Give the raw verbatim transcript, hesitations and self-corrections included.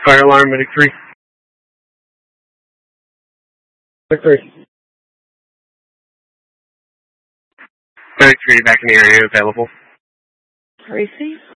Fire alarm, medic three. Medic three. Medic three, back in the area, available. Receive.